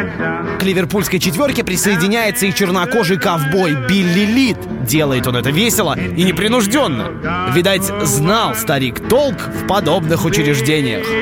К ливерпульской четверке присоединяется и чернокожий ковбой Билли Лид. Делает он это весело и непринужденно. Видать, знал старик толк в подобных учреждениях.